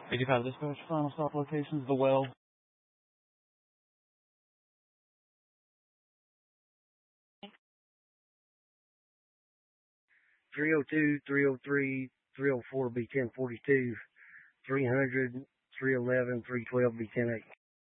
85 dispatch, final stop locations, the well. 302, 303, 304 B 1042, 300, 311, 312 B 108.